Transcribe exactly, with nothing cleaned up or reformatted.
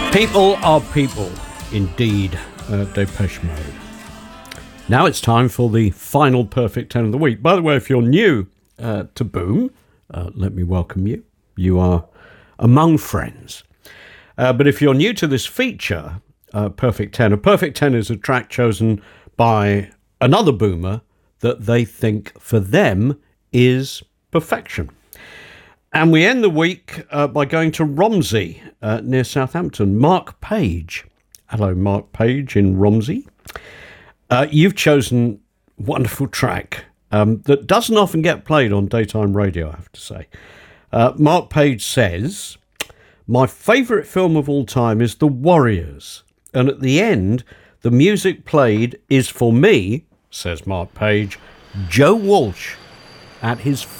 People are people, indeed, uh, Depeche Mode. Now it's time for the final Perfect ten of the week. By the way, if you're new uh, to Boom, uh, let me welcome you. You are among friends. Uh, but if you're new to this feature, uh, Perfect ten, a Perfect ten is a track chosen by another Boomer that they think for them is perfection. And we end the week uh, by going to Romsey, uh, near Southampton. Mark Page. Hello, Mark Page in Romsey. Uh, you've chosen a wonderful track um, that doesn't often get played on daytime radio, I have to say. Uh, Mark Page says, my favourite film of all time is The Warriors. And at the end, the music played is for me, says Mark Page, Joe Walsh at his